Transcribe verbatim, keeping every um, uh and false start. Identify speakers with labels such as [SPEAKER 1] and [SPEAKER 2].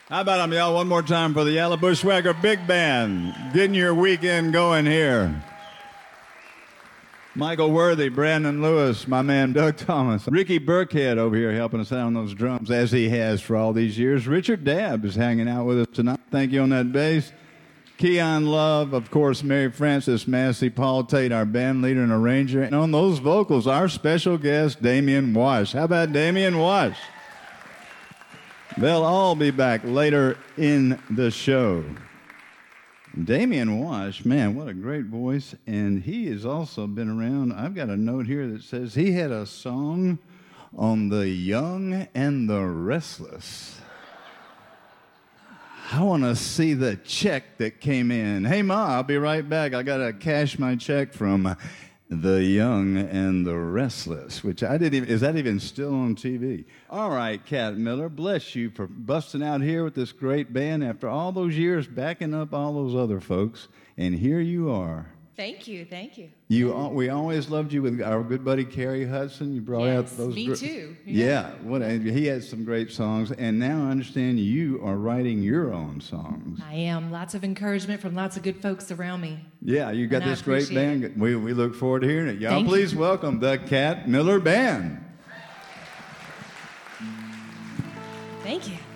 [SPEAKER 1] How about them, y'all? One more time for the Yellow Bushwhacker Big Band. Getting your weekend going here. Michael Worthy, Brandon Lewis, my man Doug Thomas. Ricky Burkhead over here helping us out on those drums, as he has for all these years. Richard Dabb is hanging out with us tonight. Thank you on that bass. Keon Love, of course, Mary Frances Massey, Paul Tate, our band leader and arranger. And on those vocals, our special guest, Damian Wash. How about Damian Wash? They'll all be back later in the show. Damian Wash, man, what a great voice. And he has also been around. I've got a note here that says he had a song on the Young and the Restless. I want to see the check that came in. Hey, Ma, I'll be right back. I got to cash my check from The Young and the Restless, which I didn't even, is that even still on T V? All right, Cat Miller, bless you for busting out here with this great band after all those years backing up all those other folks, and here you are.
[SPEAKER 2] Thank you, thank you.
[SPEAKER 1] You, we always loved you with our good buddy Kerry Hudson. You brought
[SPEAKER 2] yes,
[SPEAKER 1] out those.
[SPEAKER 2] me
[SPEAKER 1] gr-
[SPEAKER 2] too.
[SPEAKER 1] Yeah,
[SPEAKER 2] yeah
[SPEAKER 1] what he had some great songs, and now I understand you are writing your own songs.
[SPEAKER 2] I am. Lots of encouragement from lots of good folks around me.
[SPEAKER 1] Yeah, you got
[SPEAKER 2] and
[SPEAKER 1] this great band.
[SPEAKER 2] It.
[SPEAKER 1] We we look forward to hearing it. Y'all,
[SPEAKER 2] Thank
[SPEAKER 1] please
[SPEAKER 2] you.
[SPEAKER 1] welcome the Cat Miller Band.
[SPEAKER 2] Thank you.